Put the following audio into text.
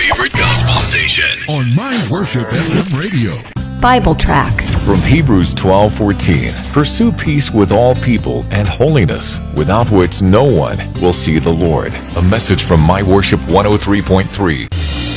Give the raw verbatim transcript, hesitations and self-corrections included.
favorite gospel station on My Worship F M Radio. Bible tracts from Hebrews twelve fourteen. Pursue peace with all people and holiness, without which no one will see the Lord. A message from My Worship one oh three point three.